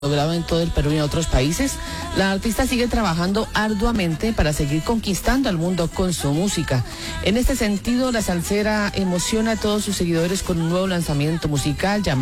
logrado en todo el Perú y en otros países, la artista sigue trabajando arduamente para seguir conquistando al mundo con su música. En este sentido, la salsera emociona a todos sus seguidores con un nuevo lanzamiento musical llamado